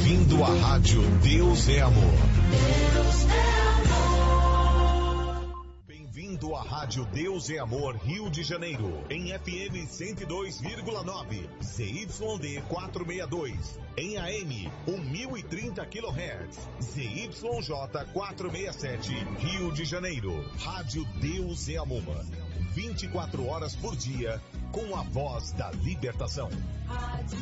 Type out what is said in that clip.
Bem-vindo à Rádio Deus é Amor. Bem-vindo à Rádio Deus é Amor, Rio de Janeiro, em FM 102,9, ZYD 462, em AM 1030 kHz, ZYJ 467, Rio de Janeiro. Rádio Deus é Amor, 24 horas por dia, com a voz da libertação.